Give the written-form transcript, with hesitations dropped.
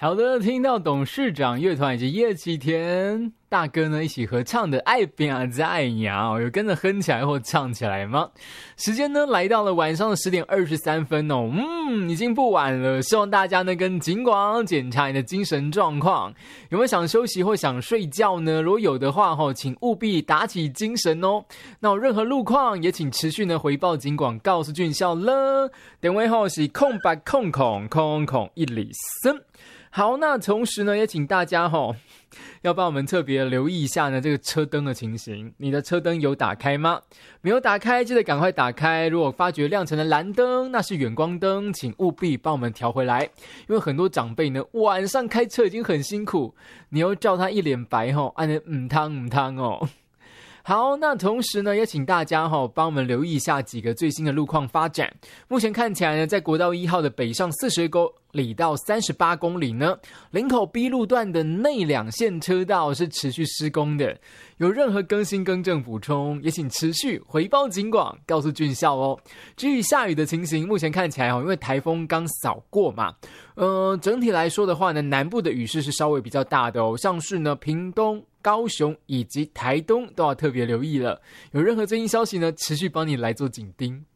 好的，听到董事长乐团以及叶启田大哥呢一起合唱的《爱拼才爱娘》，有跟着哼起来或唱起来吗？时间呢来到了晚上的10点23分哦，已经不晚了。希望大家呢跟警广检查你的精神状况，有没有想休息或想睡觉呢？如果有的话请务必打起精神哦。那有任何路况也请持续呢回报警广，告诉俊孝了。电话号是0800000103。好，那同时呢，也请大家要帮我们特别留意一下呢这个车灯的情形。你的车灯有打开吗？没有打开，记得赶快打开。如果发觉亮成了蓝灯，那是远光灯，请务必帮我们调回来。因为很多长辈呢晚上开车已经很辛苦，你又叫他一脸白按得唔汤哦。好，那同时呢也请大家帮我们留意一下几个最新的路况发展。目前看起来呢，在国道1号的北上40公里到38公里呢，林口 B 路段的内两线车道是持续施工的。有任何更新更正补充，也请持续回报警广，告诉俊孝哦。至于下雨的情形，目前看起来因为台风刚扫过嘛，整体来说的话呢，南部的雨势是稍微比较大的哦，像是呢屏东、高雄以及台东都要特别留意了。有任何最新消息呢，持续帮你来做紧盯。